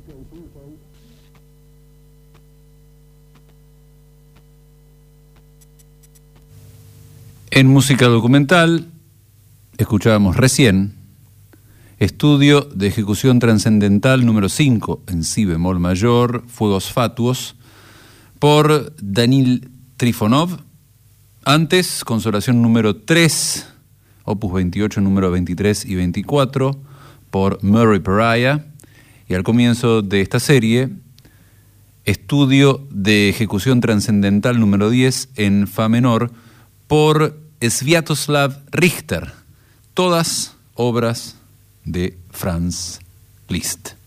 En música documental, escuchábamos recién Estudio de Ejecución Trascendental número 5 en si bemol mayor, Fuegos Fatuos, por Danil Trifonov. Antes, Consolación número 3, opus 28, número 23 y 24, por Murray Pariah. Y al comienzo de esta serie, Estudio de Ejecución Trascendental número 10 en fa menor, por Sviatoslav Richter. Todas obras de Franz Liszt.